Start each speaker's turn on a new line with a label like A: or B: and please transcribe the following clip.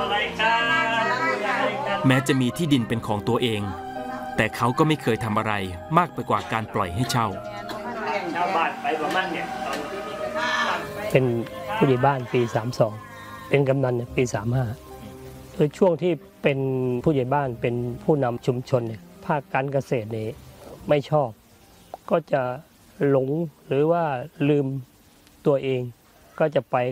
A: แม้จะมีที่ดินเป็นของตัวเองแต่เขาก็ไม่เคยทำอะไรมากไปกว่าการปล่อยให้เช่า
B: เป็นผู้ใหญ่บ้านปี32เป็นกำนันปี35คือช่วงที่เป็นผู้ใหญ่บ้านเป็นผู้นำชุมชนเนี่ยภาคการเกษตรนี่ไม่ชอบก็จะหลงหรือว่าลืมตัวเองก็จะไป